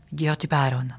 György Báron.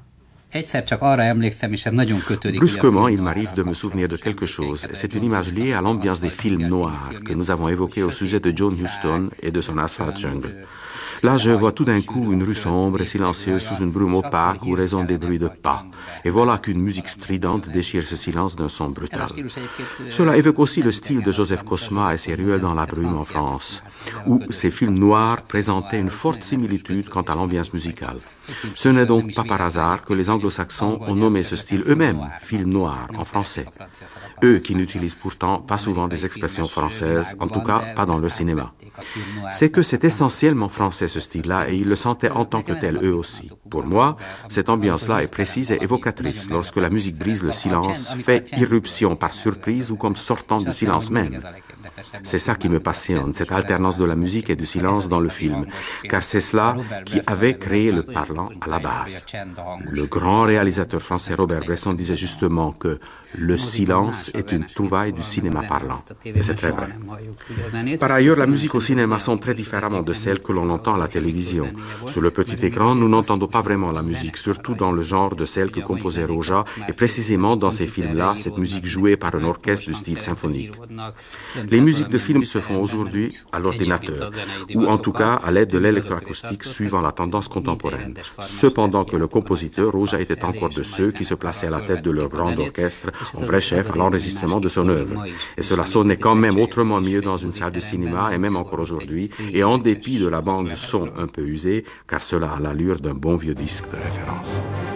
Brusquement, il m'arrive de me souvenir de quelque chose. C'est une image liée à l'ambiance des films noirs que nous avons évoqués au sujet de John Huston et de son Asphalt Jungle. Là, je vois tout d'un coup une rue sombre et silencieuse sous une brume opaque où résonnent des bruits de pas. Et voilà qu'une musique stridente déchire ce silence d'un son brutal. Cela évoque aussi le style de Joseph Cosma et ses ruelles dans la brume en France, où ces films noirs présentaient une forte similitude quant à l'ambiance musicale. Ce n'est donc pas par hasard que les anglo-saxons ont nommé ce style eux-mêmes film noir en français. Eux qui n'utilisent pourtant pas souvent des expressions françaises, en tout cas pas dans le cinéma. C'est que c'est essentiellement français ce style-là et ils le sentaient en tant que tel eux aussi. Pour moi, cette ambiance-là est précise et évocatrice lorsque la musique brise le silence, fait irruption par surprise ou comme sortant du silence même. C'est ça qui me passionne, cette alternance de la musique et du silence dans le film, car c'est cela qui avait créé le parlant à la base. Le grand réalisateur français Robert Bresson disait justement que le silence est une trouvaille du cinéma parlant. Et c'est très vrai. Par ailleurs, la musique au cinéma sonne très différemment de celle que l'on entend à la télévision. Sur le petit écran, nous n'entendons pas vraiment la musique, surtout dans le genre de celle que composait Rózsa, et précisément dans ces films-là, cette musique jouée par un orchestre du style symphonique. Les musiques de films se font aujourd'hui à l'ordinateur, ou en tout cas à l'aide de l'électroacoustique suivant la tendance contemporaine. Cependant que le compositeur, Rózsa, était encore de ceux qui se plaçaient à la tête de leur grand orchestre, en vrai chef à l'enregistrement de son œuvre. Et cela sonnait quand même autrement mieux dans une salle de cinéma, et même encore aujourd'hui, et en dépit de la bande son un peu usée, car cela a l'allure d'un bon vieux disque de référence.